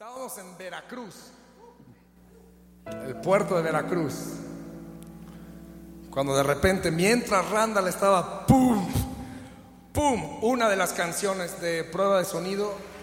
Estábamos en Veracruz, el puerto de Veracruz, cuando de repente, mientras Randall estaba ¡pum! ¡Pum! Una de las canciones de prueba de sonido